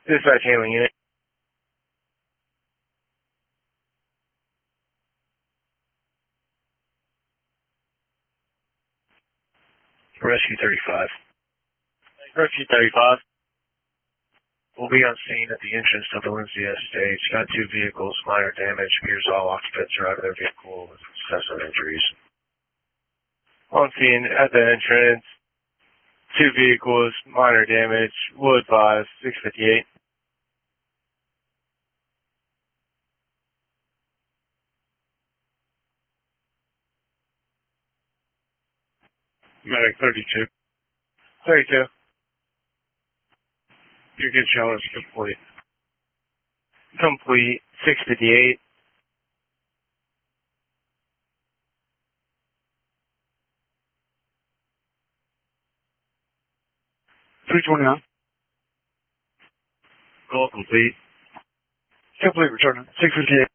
Dispatch handling unit. Rescue 35. Rescue 35. We'll be on scene at the entrance of Valencia Estates. Got two vehicles, minor damage. Appears all occupants are out of their vehicle with excessive injuries. On scene at the entrance, two vehicles, minor damage. Wood 5, 658. Medic 32. 32. Your good show is complete. Complete. 658. $329. Call complete. Complete return. 658.